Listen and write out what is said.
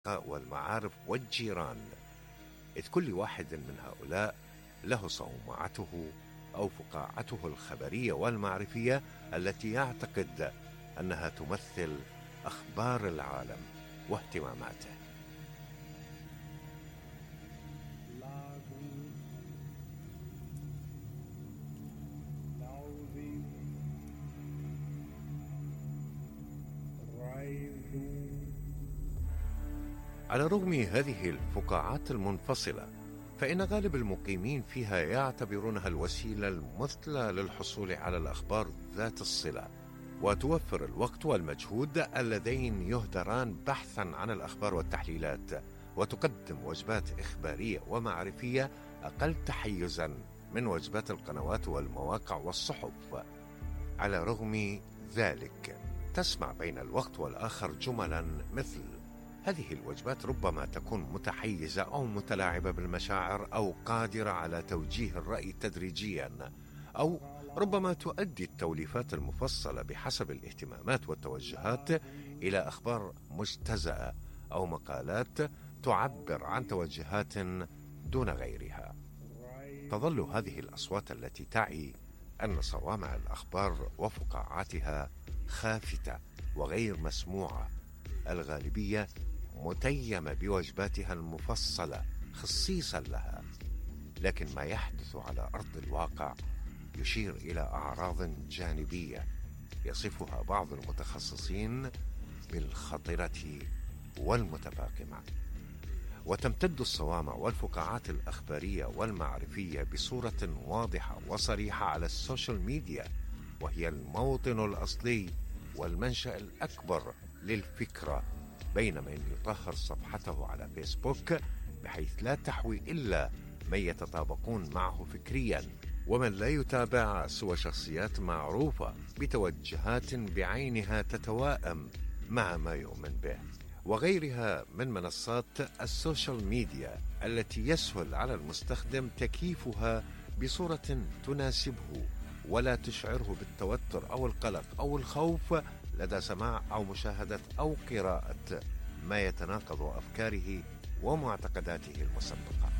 والمعارف والجيران، إذ كل واحد من هؤلاء له صومعته أو فقاعته الخبرية والمعرفية التي يعتقد أنها تمثل أخبار العالم واهتماماته. على رغم هذه الفقاعات المنفصلة، فإن غالب المقيمين فيها يعتبرونها الوسيلة المثلى للحصول على الأخبار ذات الصلة، وتوفر الوقت والمجهود اللذين يهدران بحثا عن الأخبار والتحليلات، وتقدم وجبات إخبارية ومعرفية أقل تحيزا من وجبات القنوات والمواقع والصحف. على رغم ذلك، تسمع بين الوقت والآخر جملا مثل: هذه الوجبات ربما تكون متحيزة أو متلاعبة بالمشاعر أو قادرة على توجيه الرأي تدريجيا، أو ربما تؤدي التوليفات المفصلة بحسب الاهتمامات والتوجهات إلى أخبار مجتزأة أو مقالات تعبر عن توجهات دون غيرها. تظل هذه الأصوات التي تعي أن صوامع الأخبار وفقاعاتها خافتة وغير مسموعة، الغالبية متيمة بوجباتها المفصلة خصيصا لها، لكن ما يحدث على أرض الواقع يشير إلى أعراض جانبية يصفها بعض المتخصصين بالخطرة والمتفاقمة. وتمتد الصوامع والفقاعات الأخبارية والمعرفية بصورة واضحة وصريحة على السوشيال ميديا، وهي الموطن الأصلي والمنشأ الأكبر للفكرة، بين من يطهر صفحته على فيسبوك بحيث لا تحوي إلا من يتطابقون معه فكريا، ومن لا يتابع سوى شخصيات معروفة بتوجهات بعينها تتوائم مع ما يؤمن به، وغيرها من منصات السوشيال ميديا التي يسهل على المستخدم تكييفها بصورة تناسبه ولا تشعره بالتوتر أو القلق أو الخوف لدى سماع أو مشاهدة أو قراءة ما يتناقض أفكاره ومعتقداته المسبقة.